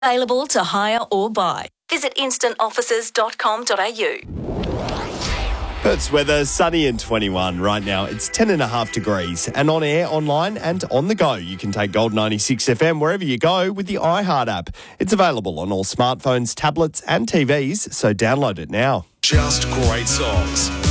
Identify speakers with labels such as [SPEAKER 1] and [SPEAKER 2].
[SPEAKER 1] Available to hire or buy. Visit instantoffices.com.au.
[SPEAKER 2] Perth's weather, sunny and 21 right now. It's 10.5 degrees. And on air, online and on the go, you can take Gold 96 FM wherever you go with the iHeart app. It's available on all smartphones, tablets and TVs, so download it now.
[SPEAKER 3] Just great songs.